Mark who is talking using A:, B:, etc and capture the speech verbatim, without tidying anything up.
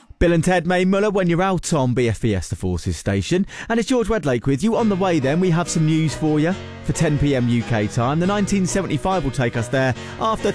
A: Bill and Ted May Muller when you're out on B F Fiesta Forces station. And it's George Wedlake with you. On the way then, we have some news for you for ten p m U K time. The nineteen seventy-five will take us there after